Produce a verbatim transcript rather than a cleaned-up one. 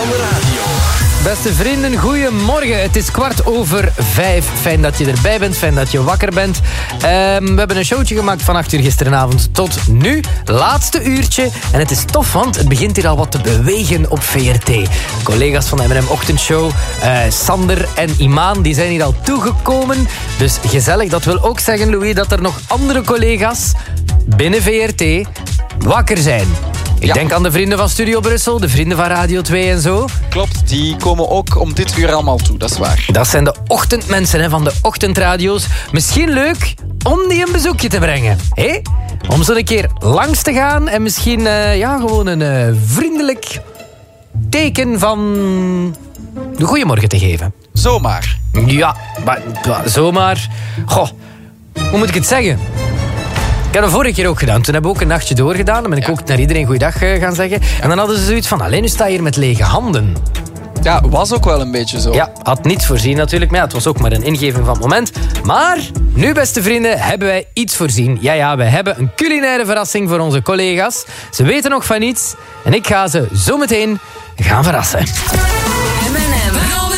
van de radio. Beste vrienden, goedemorgen. Het is kwart over vijf. Fijn dat je erbij bent, fijn dat je wakker bent. Um, we hebben een showtje gemaakt van acht uur gisteravond tot nu. Laatste uurtje. En het is tof, want het begint hier al wat te bewegen op V R T. Collega's van de M en M-ochtendshow, uh, Sander en Imaan, die zijn hier al toegekomen. Dus gezellig. Dat wil ook zeggen, Louis, dat er nog andere collega's binnen V R T wakker zijn. Ik ja. denk aan de vrienden van Studio Brussel, de vrienden van Radio twee en zo. Klopt, die komen ook om dit uur allemaal toe, dat is waar. Dat zijn de ochtendmensen hè, van de ochtendradio's. Misschien leuk om die een bezoekje te brengen. Hé? Om zo een keer langs te gaan en misschien uh, ja, gewoon een uh, vriendelijk teken van de goeiemorgen te geven. Zomaar. Ja, maar, maar zomaar. Goh, hoe moet ik het zeggen? Ik heb dat vorige keer ook gedaan. Toen hebben we ook een nachtje doorgedaan. Dan ben ik ja. ook naar iedereen goeiedag gaan zeggen. En dan hadden ze zoiets van, alleen nu sta je hier met lege handen. Ja, was ook wel een beetje zo. Ja, had niet voorzien natuurlijk. Maar ja, het was ook maar een ingeving van het moment. Maar nu, beste vrienden, hebben wij iets voorzien. Ja, ja, wij hebben een culinaire verrassing voor onze collega's. Ze weten nog van niets. En ik ga ze zo meteen gaan verrassen. M en M.